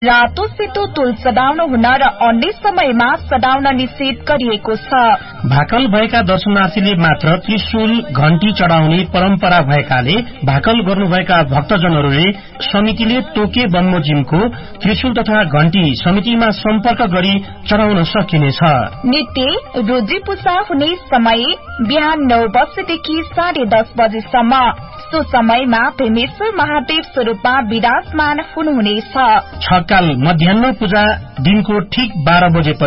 रातो सेतो तुल चढाउन हुन र अन्य समयमा चढाउन निषेध गरिएको छ। भाकल भएका दर्शनार्थीले मात्र त्रिशूल घण्टी चढाउने परम्परा भएकाले भाकल गर्नुभएका भक्तजनहरूले समितिले तोके बमोजिमको त्रिशूल तथा घण्टी समितिमा सम्पर्क गरी चढाउन सकिनेछ। नित्य रुद्री पूजा हुने समय बिहान 9 बजेदेखि 10:30 बजेसम्म। सो समयमा भीमेश्वर महादेव स्वरूपमा विराजमान हुनुहुनेछ। छकाल मध्याह्न पूजा दिनको ठीक 12 बजे